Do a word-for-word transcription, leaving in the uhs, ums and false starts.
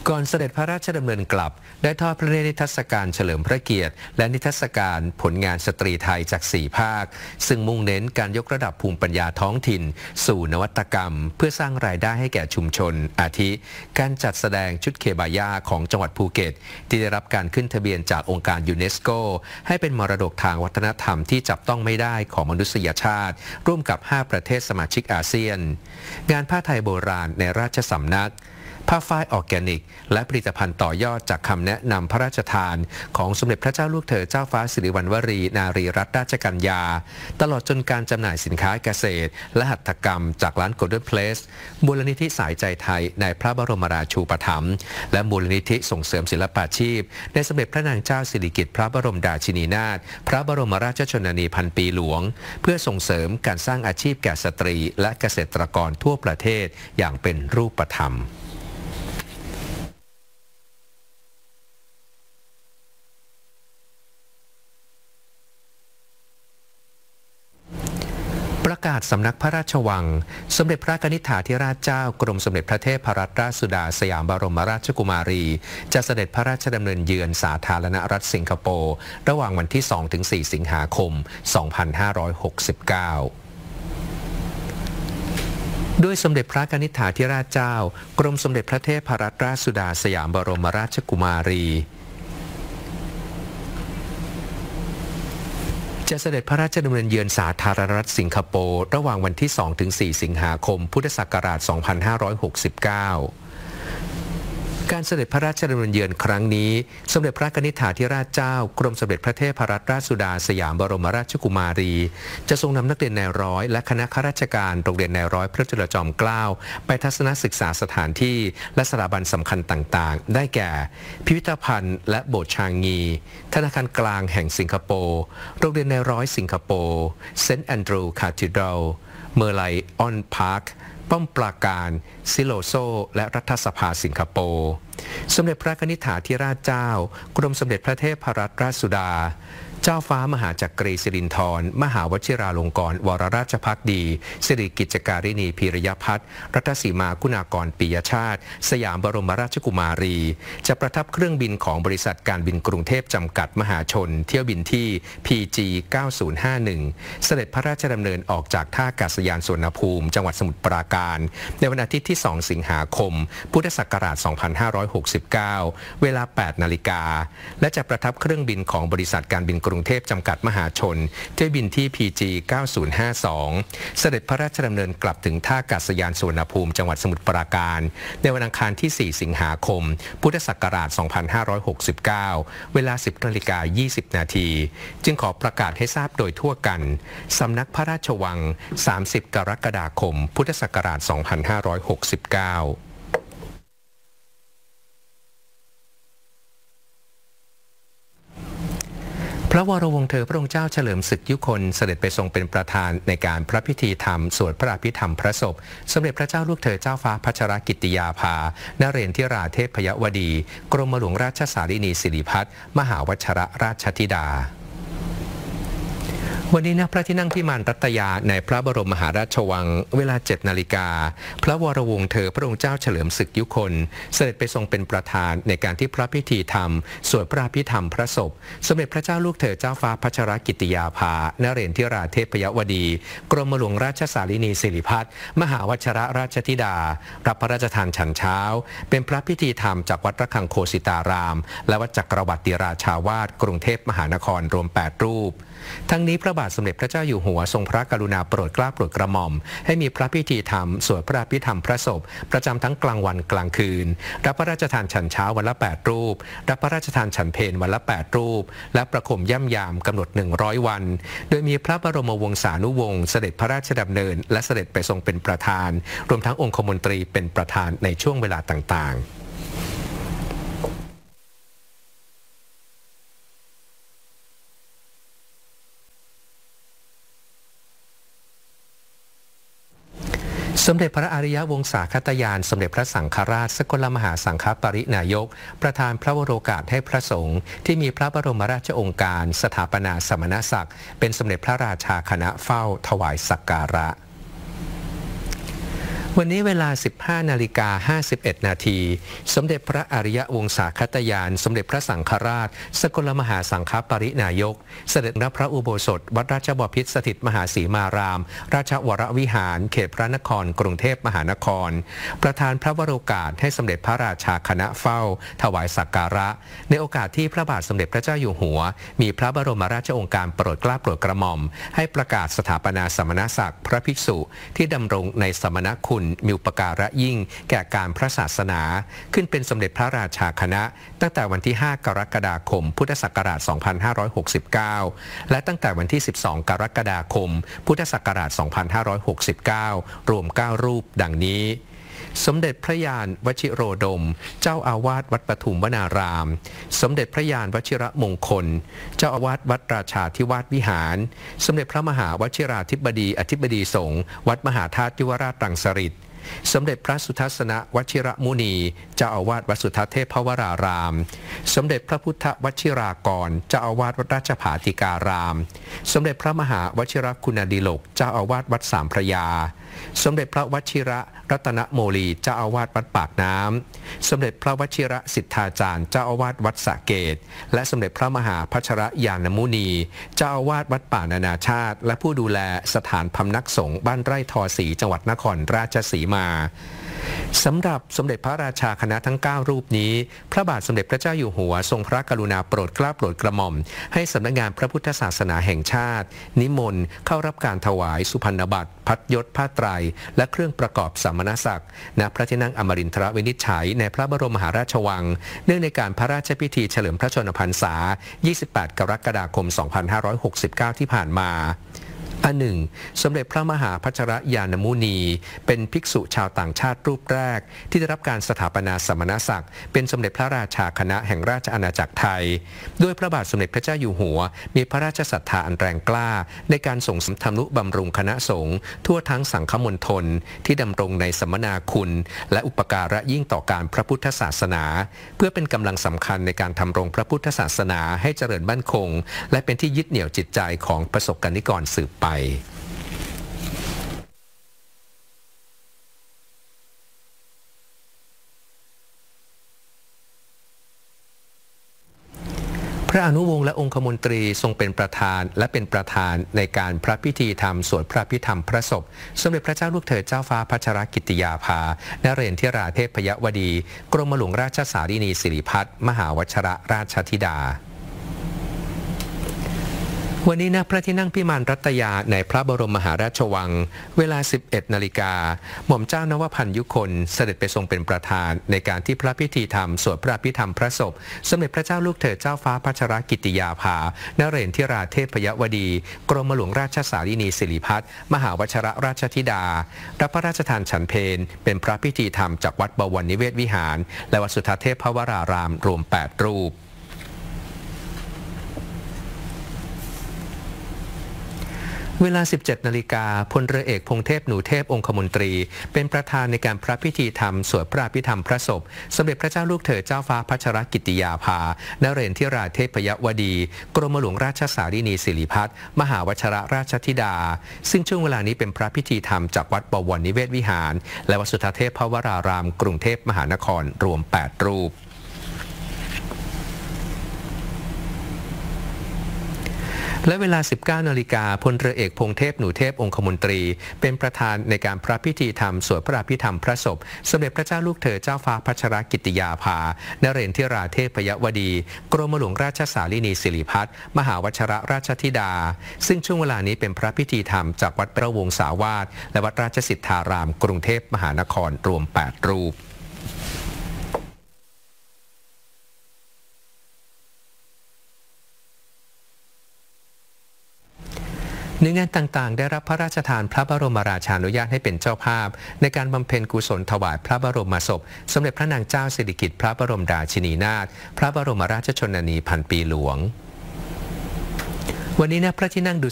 ก่อนเสด็จพระราชดำเนินกลับได้ทอดพระเนตรนิทรรศการเฉลิมพระเกียรติและนิทรรศการผลงานสตรีไทยจากสี่ภาคซึ่งมุ่งเน้นการยกระดับภูมิปัญญาท้องถิ่นสู่นวัตกรรมเพื่อสร้างรายได้ให้แก่ชุมชนอาทิการจัดแสดงชุดเคบายาของจังหวัดภูเก็ตที่ได้รับการขึ้นทะเบียนจากองค์การยูเนสโกให้เป็นมรดกทางวัฒนธรรมที่จับต้องไม่ได้ของมนุษยชาติร่วมกับห้าประเทศสมาชิกอาเซียนงานผ้าไทยโบราณในราชสำนักผ้าฝ้ายออร์แกนิกและผลิตภัณฑ์ต่อยอดจากคำแนะนำพระราชทานของสมเด็จพระเจ้าลูกเธอเจ้าฟ้าสิริวัณวรีนารีรัตนราชกัญญาตลอดจนการจำหน่ายสินค้าเกษตรและหัตถกรรมจากร้าน Golden Place มูลนิธิสายใจไทยในพระบรมราชูปถัมภ์และมูลนิธิส่งเสริมศิลปาชีพในสมเด็จพระนางเจ้าสิริกิติ์พระบรมราชินีนาถพระบรมราชชนนีพันปีหลวงเพื่อส่งเสริมการสร้างอาชีพแก่สตรีและเกษตรกรทั่วประเทศอย่างเป็นรูปธรรมประกาศสำนักพระราชวังสมเด็จพระกนิษฐาธิราชเจ้ากรมสมเด็จพระเทพรัตนราชสุดาสยามบรมราชกุมารีจะเสด็จพระราชดำเนินเยือนสาธารณรัฐสิงคโปร์ระหว่างวันที่ สองถึงสี่ สิงหาคม สองพันห้าร้อยหกสิบเก้าด้วยสมเด็จพระกนิษฐาธิราชเจ้ากรมสมเด็จพระเทพรัตนราชสุดาสยามบรมราชกุมารีจะเสด็จพระราชดำเนินเยือนสาธารณรัฐสิงคโปร์ระหว่างวันที่ สองถึงสี่ สิงหาคมพุทธศักราช สองพันห้าร้อยหกสิบเก้าการเสด็จพระราชดำเนินเยือนครั้งนี้สมเด็จพระกนิษฐาธิราชเจ้ากรมสมเด็จพระเทพรัตนราชสุดาสยามบรมราชกุมารีจะทรงนำนักเรียนนายร้อยและคณะข้าราชการโรงเรียนนายร้อยพระจุลจอมเกล้าไปทัศนศึกษาสถานที่และสถาบันสำคัญต่างๆได้แก่พิพิธภัณฑ์และโบสถ์ชางงีธนาคารกลางแห่งสิงคโปร์โรงเรียนนายร้อยสิงคโปร์เซนต์แอนดรูว์คาทีดรัลเมอร์ไลออนพาร์คป้อมปราการซิโลโซและรัฐสภาสิงคโปร์สมเด็จพระกนิษฐาธิราชเจ้ากรมสมเด็จพระเทพรัตนราชสุดาเจ้าฟ้ามหาจักรีสิรินธรมหาวชิราลงกรณ์วรราชภักดีสิริกิจการินีพีรยพัฒน์รัตสีมาคุณากรปิยชาติสยามบรมราชกุมารีจะประทับเครื่องบินของบริษัทการบินกรุงเทพจำกัดมหาชนเที่ยวบินที่ พี จี เก้าศูนย์ห้าหนึ่ง เสด็จพระราชดำเนินออกจากท่าอากาศยานสุวรรณภูมิจังหวัดสมุทรปราการในวันอาทิตย์ที่ สอง สิงหาคมพุทธศักราช สองพันห้าร้อยหกสิบเก้า เวลา แปด นาฬิกาและจะประทับเครื่องบินของบริษัทการบินกรุงเทพจำกัดมหาชนเที่ยวบินที่ พี จี เก้าศูนย์ห้าสอง เสด็จพระราชดำเนินกลับถึงท่าอากาศยานสุวรรณภูมิจังหวัดสมุทรปราการในวันอังคารที่ สี่ สิงหาคมพุทธศักราช สองพันห้าร้อยหกสิบเก้า เวลา สิบ นาฬิกา ยี่สิบ นาทีจึงขอประกาศให้ทราบโดยทั่วกันสำนักพระราชวัง สามสิบ กรกฎาคมพุทธศักราช สองพันห้าร้อยหกสิบเก้าพระวรวงศ์เธอพระองค์เจ้าเฉลิมศึกยุคนเสด็จไปทรงเป็นประธานในการพระพิธีธรรมสวดพระอภิธรรมพระศพสมเด็จพระเจ้าลูกเธอเจ้าฟ้าพัชรกิติยาภานเรนทิราเทพยวดีกรมหลวงราชสารินีสิริพัฒน์มหาวชรราชธิดาวันนี้ณพระที่นั่งพิมานรัตยาในพระบรมมหาราชวังเวลา เจ็ด นาฬิกาพระวรวงศ์เธอพระองค์เจ้าเฉลิมศึกยุคนเสด็จไปทรงเป็นประธานในการที่พระพิธีธรรมสวดพระอภิธรรมพระศพสมเด็จพระเจ้าลูกเธอเจ้าฟ้าพัชรกิติยาภานเรนทิราเทพยวดีกรมหลวงราชสารินีสิริพัฒน์มหาวชรราชธิดารับพระราชทานฉันเช้าเป็นพระพิธีธรรมจากวัดระฆังโคสิตารามและวัดจักรวรรดิราชาวาสกรุงเทพมหานครรวมแปดรูปทั้งนี้พระบาทสมเด็จพระเจ้าอยู่หัวทรงพระกรุณาโปรดเกล้าโปรดกระหม่อมให้มีพระพิธีธรรมสวดพระอภิธรรมพระศพประจำทั้งกลางวันกลางคืนรับพระราชทานฉันเช้าวันละแปดรูปรับพระราชทานฉันเพลวันละแปดรูปและประคมย่ำยามกำหนดหนึ่งร้อยวันโดยมีพระบรมวงศานุวงศ์เสด็จพระราชดำเนินและเสด็จไปทรงเป็นประธานรวมทั้งองคมนตรีเป็นประธานในช่วงเวลาต่างๆสมเด็จพระอริยวงศาคตยานสมเด็จพระสังฆราชสกลมหาสังฆปรินายกประธานพระวโรกาสให้พระสงฆ์ที่มีพระบรมราชโองการสถาปนาสมณศักดิ์เป็นสมเด็จพระราชาคณะเฝ้าถวายสักการะ ววันนี้เวลา สิบห้านาฬิกาห้าสิบเอ็ดนาทีสมเด็จพระอริยวงศาคตยานสมเด็จพระสังฆราชสกลมหาสังฆปรินายกเสด็จณพระอุโบสถวัดราชบพิตรสถิตมหาสีมารามราชวรวิหารเขตพระนครกรุงเทพมหานครประธานพระวโรกาสให้สมเด็จพระราชาคณะเฝ้าถวายสักการะในโอกาสที่พระบาทสมเด็จพระเจ้าอยู่หัวมีพระบรมราชโองการโปรดเกล้าโปรดกระหม่อมให้ประกาศสถาปนาสมณศักดิ์พระภิกษุที่ดำรงในสมณคุณมีอุปการะยิ่งแก่การพระศาสนาขึ้นเป็นสมเด็จพระราชาคณะตั้งแต่วันที่ห้ากรกฎาคมพุทธศักราชสองพันห้าร้อยหกสิบเก้าและตั้งแต่วันที่สิบสองกรกฎาคมพุทธศักราชสองพันห้าร้อยหกสิบเก้ารวมเก้ารูปดังนี้สมเด็จพระยานวชิโรดมเจ้าอาวาสวัดปทุมวนารามสมเด็จพระยานวชิระมงคลเจ้าอาวาสวัดราชาธิวาสวิหารสมเด็จพระมหาวชิราธิบดีอธิบดีสงฆ์วัดมหาธาตุยุวราชรังสฤษฎิสมเด็จพระสุทัศนวชิระมุนีเจ้าอาวาสวัดสุทัศน์เทพวรารามสมเด็จพระพุทธวชิรากรเจ้าอาวาสวัดราชภาติการามสมเด็จพระมหาวชิรคุณาดิลกเจ้าอาวาสวัดสามพระยาสมเด็จพระวชิระรัตนโมลีเจ้าอาวาสวัดปากน้ำสมเด็จพระวชิระสิทธาจารย์เจ้าอาวาสวัดสระเกตและสมเด็จพระมหาพัชรยานมุนีเจ้าอาวาสวัดป่านานาชาติและผู้ดูแลสถานพำนักสงฆ์บ้านไร่ทอศรีจังหวัดนครราชสีมาสำหรับสมเด็จพระราชาคณะทั้งเก้ารูปนี้พระบาทสมเด็จพระเจ้าอยู่หัวทรงพระกรุณาโปรดเกล้าโปรดกระหม่อมให้สำนักงานพระพุทธศาสนาแห่งชาตินิมนต์เข้ารับการถวายสุพรรณบัตรพัดยศผ้าไตรและเครื่องประกอบสมณศักดิ์ณพระที่นั่งอมรินทรวินิจฉัยในพระบรมมหาราชวังเนื่องในการพระราชพิธีเฉลิมพระชนมพรรษายี่สิบแปดกรกฎาคมสองพันห้าร้อยหกสิบเก้าที่ผ่านมาอันหนึ่งสมเด็จพระมหาพัชรยานมุนีเป็นภิกษุชาวต่างชาติรูปแรกที่ได้รับการสถาปนาสมณศักดิ์เป็นสมเด็จพระราชาคณะแห่งราชอาณาจักรไทยด้วยพระบาทสมเด็จพระเจ้าอยู่หัวมีพระราชศรัทธาอันแรงกล้าในการส่งสมทำนุบำรุงคณะสงฆ์ทั่วทั้งสังฆมณฑลที่ดำรงในสมนาคุณและอุปการะยิ่งต่อการพระพุทธศาสนาเพื่อเป็นกำลังสำคัญในการทำรงพระพุทธศาสนาให้เจริญมั่นคงและเป็นที่ยึดเหนี่ยวจิตใจของประสบกนิกรสืบไปพระอนุวงศ์และองคมนตรีทรงเป็นประธานและเป็นประธานในการพระพิธีธรรมสวดพระพิธรรมพระศพสมเด็จพระเจ้าลูกเธอเจ้าฟ้าพัชรกิติยาภานเรศธิราเทพยวดีกรมหลวงราชสารินีสิริพัฒน์มหาวชรราชธิดาวันนี้ณพระที่นั่งพิมานรัตยาในพระบรมมหาราชวังเวลา สิบเอ็ดนาฬิกาหม่อมเจ้านวพันธ์ยุคนเสด็จไปทรงเป็นประธานในการที่พระพิธีธรรมสวดพระพิธรรมพระศพสมเด็จพระเจ้าลูกเธอเจ้าฟ้าพัชรกิติยาภานเรศธิราเทพยวดีกรมหลวงราชสารินีสิริพัฒน์มหาวชรราชธิดารับพระราชทานฉันเพลเป็นพระพิธีธรรมจากวัดบวรนิเวศวิหารและวัดสุทัศน์เทพวรารามรวมแปดรูปเวลา สิบเจ็ดนาฬิกาพลเรือเอกพงเทพหนูเทพองคมนตรีเป็นประธานในการพระพิธีธรรมสวดพระพิธรรมพระศพสมเด็จพระเจ้าลูกเธอเจ้าฟ้าพัชรกิติยาภานเรศธิราเทพยวดีกรมหลวงราชสารินีสิริพัฒน์มหาวชรราชธิดาซึ่งช่วงเวลานี้เป็นพระพิธีธรรมจากวัดบวรนิเวศวิหารและวัดสุทัศน์เทพวรารามกรุงเทพมหานครรวมแปดรูปและเวลา สิบเก้านาฬิกาพลเรือเอกพงเทพหนูเทพองคมนตรีเป็นประธานในการพระพิธีธรรมสวดพระอภิธรรมพระศพสมเด็จพระเจ้าลูกเธอเจ้าฟ้าพัชรกิติยาภานเรศธิราเทพยวดีกรมหลวงราชสารินีสิริพัฒน์มหาวชรราชธิดาซึ่งช่วงเวลานี้เป็นพระพิธีธรรมจากวัดพระวงศาวาสและวัดราชสิทธารามกรุงเทพมหานครรวมแปดรูปในงานต่างๆได้รับพระราชทานพระบรมราชานุญาตให้เป็นเจ้าภาพในการบำเพ็ญกุศลถวายพระบรมศพสมเด็จพระนางเจ้าสิริกิติ์พระบรมราชินีนาถพระบรมราชชนนีพันปีหลวงวันนี้ณพระที่นั่งดุ